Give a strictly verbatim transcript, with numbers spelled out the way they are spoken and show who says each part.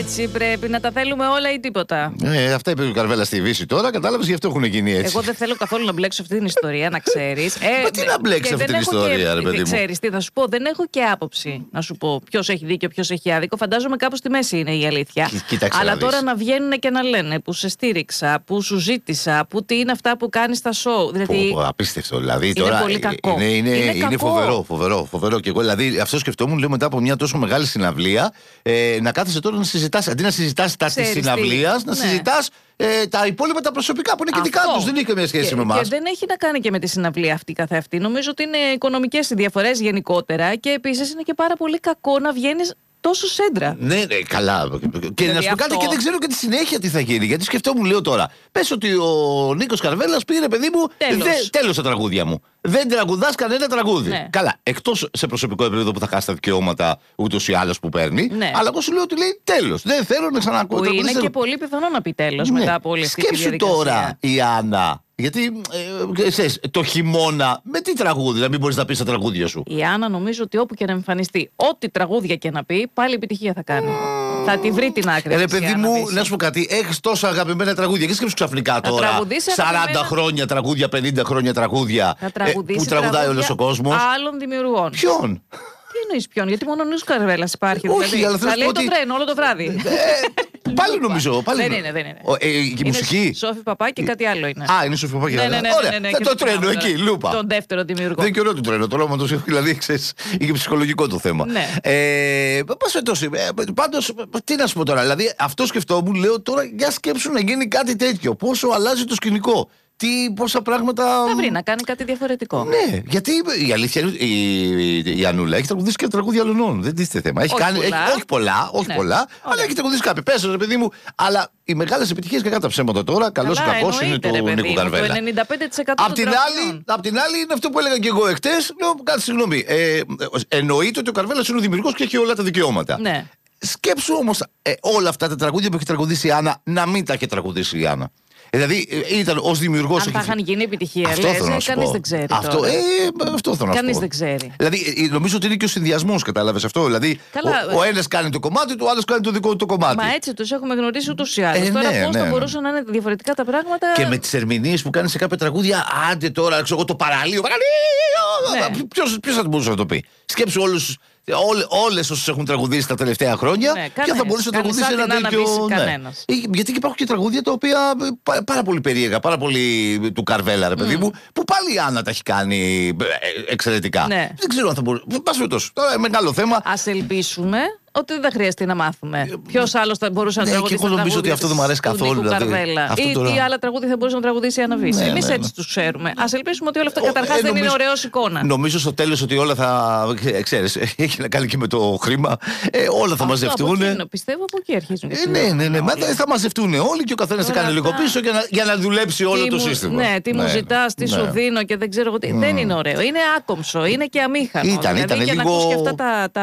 Speaker 1: έτσι. Πρέπει να τα θέλουμε όλα ή τίποτα.
Speaker 2: Ε, αυτά είπε ο Καρβέλα στη Βύση τώρα, κατάλαβες, γι' αυτό έχουν γίνει έτσι.
Speaker 1: Εγώ δεν θέλω καθόλου να μπλέξω αυτή την ιστορία, να ξέρεις. Ε,
Speaker 2: Μα τι να μπλέξει αυτή την ιστορία, ρε παιδί μου.
Speaker 1: Ξέρεις τι θα σου πω, δεν έχω και άποψη να σου πω ποιος έχει δίκιο, ποιος έχει άδικο. Φαντάζομαι κάπου στη μέση είναι η αλήθεια.
Speaker 2: Κοίταξε.
Speaker 1: Αλλά τώρα να βγαίνουν και να λένε που σε στήριξα, που σου ζήτησα, που τι είναι αυτά που κάνει στα σοου. Δηλαδή,
Speaker 2: πω, πω, απίστευτο. Δηλαδή,
Speaker 1: είναι
Speaker 2: τώρα
Speaker 1: πολύ κακό.
Speaker 2: Είναι, είναι,
Speaker 1: είναι,
Speaker 2: είναι
Speaker 1: κακό.
Speaker 2: φοβερό, φοβερό, φοβερό. Και εγώ, δηλαδή, αυτό σκεφτόμουν, λέω, μετά από μια τόσο μεγάλη συναυλία, ε, να κάθεσαι τώρα να συζητάς. Αντί να συζητάς τα τη συναυλία, να ναι. συζητάς ε, τα υπόλοιπα τα προσωπικά που είναι και δικά τους. Δεν έχει καμία σχέση
Speaker 1: και,
Speaker 2: με εμάς.
Speaker 1: Και δεν έχει να κάνει και με τη συναυλία αυτή καθεαυτή. Νομίζω ότι είναι οικονομικές οι διαφορές γενικότερα και επίσης είναι και πάρα πολύ κακό να βγαίνεις τόσο σέντρα.
Speaker 2: Ναι, ναι, καλά. Και δηλαδή να σου πω κάτι, και δεν ξέρω και τη συνέχεια τι θα γίνει. Γιατί σκεφτόμουν, λέω τώρα, πες ότι ο Νίκος Καρβέλας πήρε, παιδί μου, τέλος, τέλος τα τραγούδια μου. Δεν τραγουδάς κανένα τραγούδι. Ναι. Καλά, εκτός σε προσωπικό επίπεδο που θα χάσει τα δικαιώματα ούτως ή άλλως που παίρνει. Ναι. Αλλά εγώ σου λέω ότι λέει τέλος. Δεν θέλω να ξανακούω.
Speaker 1: Που είναι και πολύ πιθανό να πει τέλος ναι. μετά από όλη αυτή τη διαδικασία.
Speaker 2: Σκέψου τώρα η Άννα. Γιατί ε, ξέρεις, το χειμώνα με τι τραγούδι, να μην μπορείς να πεις τα τραγούδια σου.
Speaker 1: Η Άννα νομίζω ότι όπου και να εμφανιστεί, ό,τι τραγούδια και να πει, πάλι επιτυχία θα κάνει. Mm. Θα τη βρει την άκρη.
Speaker 2: Ε, ρε παιδί μου, να σου πω κάτι, έχεις τόσα αγαπημένα τραγούδια. Και σκέψου ξαφνικά τώρα. σαράντα αγαπημένα... χρόνια τραγούδια, πενήντα χρόνια τραγούδια. Ε, που τραγουδάει όλος ο κόσμος.
Speaker 1: Άλλων δημιουργών.
Speaker 2: Ποιον?
Speaker 1: Τι εννοείς ποιον, γιατί μόνο ο Νίκος Καρβέλας υπάρχει.
Speaker 2: Όχι,
Speaker 1: δηλαδή,
Speaker 2: αλλά
Speaker 1: θα λέει
Speaker 2: ότι...
Speaker 1: το τρένο όλο το βράδυ.
Speaker 2: Ε, πάλι νομίζω. Πάλι...
Speaker 1: Δεν είναι, δεν είναι.
Speaker 2: Ο, ε, η μουσική.
Speaker 1: Σόφι Παπά και κάτι άλλο είναι.
Speaker 2: Α, είναι Σόφι Παπά και κάτι άλλο. Ωραία, το τρένο εκεί, λούπα.
Speaker 1: Τον δεύτερο δημιουργό.
Speaker 2: Δεν είναι και ωραίο το τρένο. Το όνομα του, δηλαδή, ξέρεις, είναι ψυχολογικό το θέμα. Πάντως, τι να σου πω τώρα. Δηλαδή, αυτό σκεφτόμουν, λέω τώρα, για σκέψου να γίνει κάτι τέτοιο. Πόσο αλλάζει το σκηνικό. Τι, πόσα πράγματα.
Speaker 1: Θα βρει να κάνει κάτι διαφορετικό.
Speaker 2: Ναι, γιατί η αλήθεια είναι η, η, η Ανούλα έχει τραγουδίσει και τραγούδια αλλωνών. Δεν τίθεται θέμα. Έχει
Speaker 1: όχι,
Speaker 2: κάνει,
Speaker 1: πολλά.
Speaker 2: Έχει, όχι πολλά, όχι ναι. πολλά αλλά έχει τραγουδίσει κάποια. Πες, ρε παιδί μου, αλλά οι μεγάλες επιτυχίες και κατά ψέματα τώρα, καλός ή κακός, είναι του Νίκου Καρβέλα.
Speaker 1: Το ενενήντα πέντε τοις εκατό
Speaker 2: Απ' την, άλλη, απ' την άλλη είναι αυτό που έλεγα και εγώ εχθές. Λέω, κάτι συγγνώμη. Ε, εννοείται ότι ο Καρβέλας είναι ο δημιουργός και έχει όλα τα δικαιώματα.
Speaker 1: Ναι.
Speaker 2: Σκέψου όμως ε, όλα αυτά τα τραγούδια που έχει τραγουδήσει η Άννα να μην τα έχει τραγουδήσει η Άννα. Δηλαδή ήταν ως δημιουργός.
Speaker 1: Αν θα είχαν γίνει επιτυχία,
Speaker 2: αυτό
Speaker 1: λες, ε, κανείς δεν ξέρει.
Speaker 2: Αυτό, ε, αυτό θέλω να σου πω.
Speaker 1: Κανείς δεν ξέρει.
Speaker 2: Δηλαδή νομίζω ότι είναι και ο συνδυασμός, κατάλαβες αυτό. Δηλαδή
Speaker 1: Καλά,
Speaker 2: ο, ο ένας κάνει το κομμάτι του, ο άλλος κάνει το δικό του το κομμάτι.
Speaker 1: Μα έτσι τους έχουμε γνωρίσει ούτως ή άλλως.
Speaker 2: Ε,
Speaker 1: τώρα
Speaker 2: ναι,
Speaker 1: πώς
Speaker 2: ναι,
Speaker 1: θα
Speaker 2: ναι.
Speaker 1: μπορούσαν να είναι διαφορετικά τα πράγματα.
Speaker 2: Και με τις ερμηνείες που κάνει σε κάποια τραγούδια, άντε τώρα, ξέρω εγώ το παραλίο. παραλίο ναι. Ποιος, ποιος θα μπορούσε να το πει. Σκέψου όλους. Όλες όσες έχουν τραγουδήσει τα τελευταία χρόνια,
Speaker 1: ναι,
Speaker 2: ποια θα μπορούσε να τραγουδήσει ένα τέτοιο.
Speaker 1: Ναι.
Speaker 2: Γιατί και υπάρχουν και τραγούδια τα οποία πάρα πολύ περίεργα, πάρα πολύ του Καρβέλα, ρε παιδί μου, mm. που πάλι η Άννα τα έχει κάνει εξαιρετικά.
Speaker 1: Ναι.
Speaker 2: Δεν ξέρω αν θα μπορούσε. Πας φέτος. Τώρα μεγάλο θέμα.
Speaker 1: Ας ελπίσουμε ότι δεν θα χρειαστεί να μάθουμε. Ποιος άλλος θα μπορούσε να
Speaker 2: ναι,
Speaker 1: τραγουδήσει.
Speaker 2: Και εγώ νομίζω ότι αυτό δεν μου αρέσει καθόλου.
Speaker 1: Δηλαδή, ή
Speaker 2: τώρα...
Speaker 1: τι άλλα τραγούδια θα μπορούσε να τραγουδήσει η Άννα Βύση.
Speaker 2: Ναι,
Speaker 1: εμείς
Speaker 2: ναι,
Speaker 1: έτσι
Speaker 2: ναι.
Speaker 1: τους ξέρουμε. Ας ελπίσουμε ότι όλα αυτά καταρχάς
Speaker 2: ε,
Speaker 1: δεν
Speaker 2: νομίζω,
Speaker 1: είναι ωραίος εικόνα.
Speaker 2: Νομίζω στο τέλος ότι όλα θα. Ξέρεις, έχει να κάνει και με το χρήμα. Ε, όλα θα αυτό μαζευτούν.
Speaker 1: Από πιστεύω από εκεί αρχίζουν.
Speaker 2: Ε, ναι, ναι, ναι. Όλα. Θα μαζευτούν όλοι και ο καθένας θα κάνει λίγο πίσω για να, για να δουλέψει όλο
Speaker 1: τι
Speaker 2: το
Speaker 1: μου,
Speaker 2: σύστημα.
Speaker 1: Ναι, τι ναι, μου ζητάς, τι ναι. σου δίνω και δεν ξέρω τι. Mm. Δεν είναι ωραίο. Είναι άκομψο, είναι και αμήχανο.
Speaker 2: Ήταν,
Speaker 1: δηλαδή,
Speaker 2: ήταν
Speaker 1: και
Speaker 2: λίγο.
Speaker 1: Να ακούς και αυτά τα, τα